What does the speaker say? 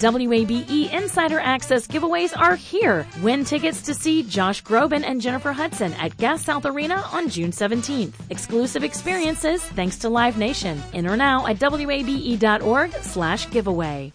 WABE Insider Access giveaways are here. Win tickets to see Josh Groban and Jennifer Hudson at Gas South Arena on June 17th. Exclusive experiences thanks to Live Nation. Enter now at WABE.org/giveaway.